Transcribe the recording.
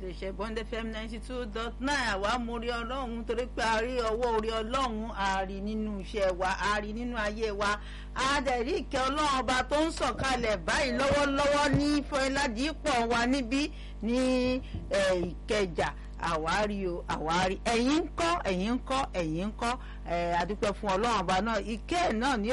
iléeṣẹ́ Bond FM 92.9 àwa mórí ọlọ́run torí pé a rí ọwọ́ orí ọlọ́run a rí nínú iṣẹ́ wa a rí nínú ayé wa a dẹ̀ rí ìkẹ́ ọlọ́run ọba tó ń sọ̀kalẹ̀ báyìí lọ́wọ́lọ́wọ́ ní Fọládìpọ̀ wa níbí ní Ìkẹjà àwárí o àwárí ẹ̀yin ń kọ́ a dúpẹ́ fún ọlọ́run ọba náà ìkẹ́ náà ní